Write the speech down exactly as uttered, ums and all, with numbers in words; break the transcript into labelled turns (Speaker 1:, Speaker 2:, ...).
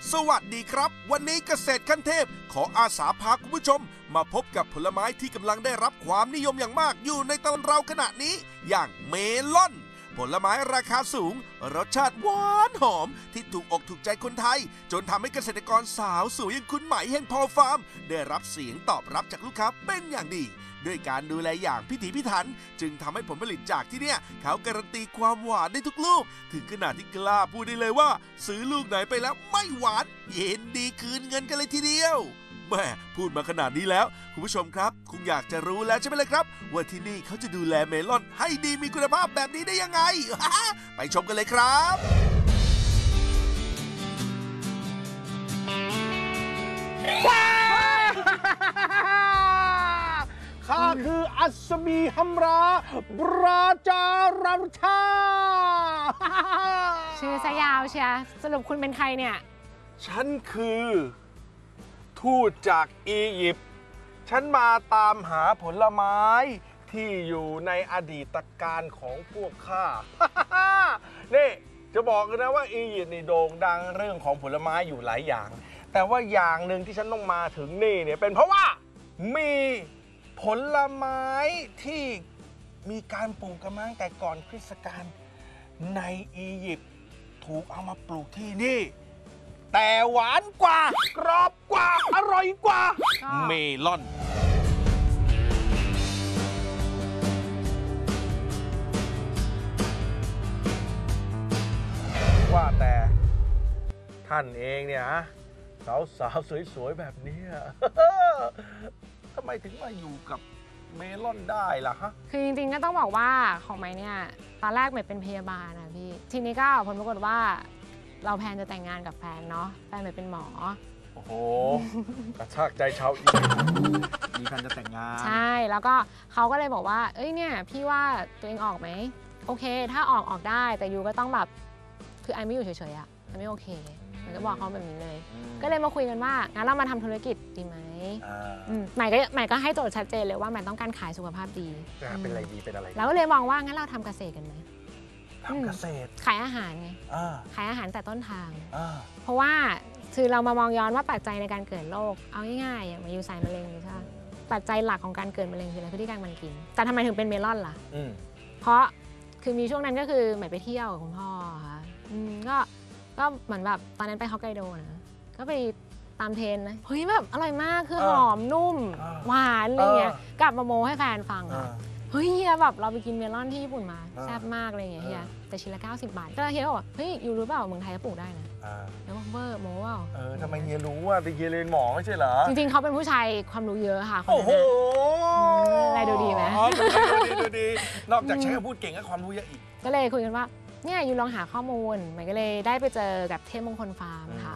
Speaker 1: สวัสดีครับวันนี้เกษตรขั้นเทพขออาสาพาคุณผู้ชมมาพบกับผลไม้ที่กำลังได้รับความนิยมอย่างมากอยู่ในตลาดเราขณะนี้อย่างเมลอนผลไม้ราคาสูงรสชาติหวานหอมที่ถูกอกถูกใจคนไทยจนทำให้เกษตรกรสาวสวยอย่างคุณไหมแห่งพอฟาร์มได้รับเสียงตอบรับจากลูกค้าเป็นอย่างดีด้วยการดูแลอย่างพิถีพิถันจึงทำให้ผลผลิตจากที่เนี่ยเขาการันตีความหวานได้ทุกลูกถึงขนาดที่กล้าพูดได้เลยว่าซื้อลูกไหนไปแล้วไม่หวานเย็นดีคืนเงินกันเลยทีเดียวแม่พูดมาขนาดนี้แล้วคุณผู้ชมครับคงอยากจะรู้แล้วใช่ไหมเลยครับว่าที่นี่เขาจะดูแลเมลอนให้ดีมีคุณภาพแบบนี้ได้ยังไง ไปชมกันเลยครับ
Speaker 2: ข้าคืออัศมีฮัมราบราจารัมชา
Speaker 3: ชื่อซะยาวเชียสรุปคุณเป็นใครเนี่ย
Speaker 2: ฉันคือทูตจากอียิปต์ฉันมาตามหาผลไม้ที่อยู่ในอดีตการของพวกข้า นี่จะบอกกันนะว่าอียิปต์นี่โด่งดังเรื่องของผลไม้อยู่หลายอย่างแต่ว่าอย่างหนึ่งที่ฉันต้องมาถึงนี่เนี่ยเป็นเพราะว่ามีผลไม้ที่มีการปลูกกันมาตั้งแต่ก่อนคริสต์กาลในอียิปต์ถูกเอามาปลูกที่นี่แต่หวานกว่ากรอบกว่าอร่อยกว่าเมลอนว่าแต่ท่านเองเนี่ยฮะสาวๆสวยๆแบบนี้ ทำไมถึงมาอยู่กับเมลอนได้ล่ะฮะ
Speaker 3: คือจริงๆก็ต้องบอกว่าของไม้เนี่ยตอนแรกใหม่เป็นพยาบาลนะพี่ทีนี้ก็ผลปรากฏว่าเราแพลนจะแต่งงานกับแฟนเนาะแฟนใหม่เป็นหมอ
Speaker 2: โอ้โหกระชากใจชาวอีกมีแฟนจะแต่งงาน
Speaker 3: ใช่แล้วก็เขาก็เลยบอกว่าเอ้ยเนี่ยพี่ว่าตัวเองออกไหมโอเคถ้าออกออกได้แต่ยูก็ต้องแบบคือไอไม่อยู่เฉยๆอะไอไม่โอเคมันก็บอกเขาแบบนี้เลยก็เลยมาคุยกันว่างั้นเรามาทำธุรกิจดีไหมใหม่ก็ใหม่ก็ให้โจทย์ชัดเจนเลยว่าใหม่ต้องการขายสุขภาพดี
Speaker 2: เป็นอะไรดีเป็นอะไร
Speaker 3: แล้วก็เลยมองว่างั้นเราทำเกษตรกันไหม
Speaker 2: ทำเกษตร
Speaker 3: ขายอาหารไงขายอาหารแต่ต้นทางเพราะว่าคือเรามามองย้อนว่าปัจจัยในการเกิดโรคเอาง่ายๆอย่างมายูใส่มะเร็งใช่ไหมปัจจัยหลักของการเกิดมะเร็งคืออะไรคือที่การมันกินแต่ทำไมถึงเป็นเมลอนล่ะเพราะคือมีช่วงนั้นก็คือใหม่ไปเที่ยวกับคุณพ่อค่ะก็ก็เหมือนแบบตอนนั้นไปฮอกไกโดนะก็ไปตามเทรนนะเฮ้ยแบบอร่อยมากคือหอมนุ่มหวานอะไรเงี้ยกลับมาโมให้แฟนฟังค่ะเฮ้ยเฮียแบบเราไปกินเมลอนที่ญี่ปุ่นมาแซ่บมากอะไรเงี้ยเฮียแต่ชิ้นละเก้าสิบบาทก็เฮียบอกเฮ้ยยูรู้เปล่าเมืองไทยก็ปลูกได้นะแล้วเวอร์โมว่า
Speaker 2: เออทำไมเฮียรู้อ่ะแต่เฮียเรียนหมอไม่ใช่เหรอ
Speaker 3: จริงๆเขาเป็นผู้ชายความรู้เยอะค่ะ
Speaker 2: โอ้โห
Speaker 3: อะไรดูดีไหม
Speaker 2: ดูดีดูดีนอกจากใช้คำพูดเก่งก็ความรู้เยอะอีก
Speaker 3: ก็เลยคุยกันว่าเนี่ยยูลองหาข้อมูลใหม่ก็เลยได้ไปเจอกับเทพมงคลฟาร์มค่ะ